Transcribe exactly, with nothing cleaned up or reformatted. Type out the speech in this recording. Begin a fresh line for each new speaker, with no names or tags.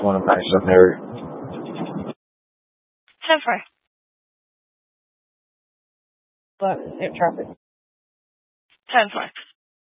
want to match up there.
ten four.
But, traffic.
ten four.